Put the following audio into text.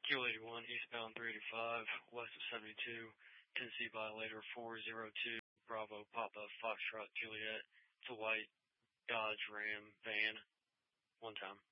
Kilo 81, eastbound 385, west of 72, Tennessee Violator 402, Bravo Papa Foxtrot Juliet. It's a white Dodge Ram van. One time.